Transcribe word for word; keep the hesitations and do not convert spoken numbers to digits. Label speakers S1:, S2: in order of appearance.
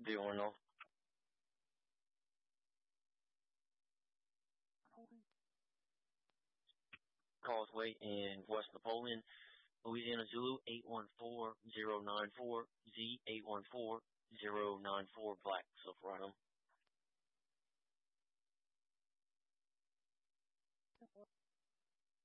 S1: Diurno. Causeway in West Napoleon, Louisiana Zulu eight one four zero nine four, Z eight one four zero nine four Black Silverado.